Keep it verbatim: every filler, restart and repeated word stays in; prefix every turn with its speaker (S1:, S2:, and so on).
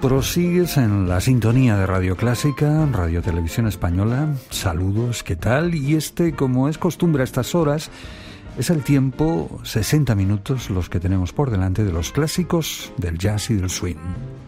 S1: prosigues en la sintonía de Radio Clásica, Radio Televisión Española. Saludos, ¿qué tal? Y este, como es costumbre a estas horas, es el tiempo, sesenta minutos, los que tenemos por delante de los clásicos del jazz y del swing.